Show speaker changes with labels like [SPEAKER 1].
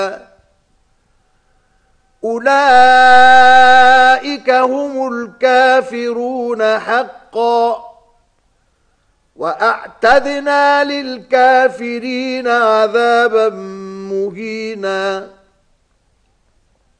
[SPEAKER 1] أولئك هم الكافرون حقا وأعتدنا للكافرين عذابا مهينا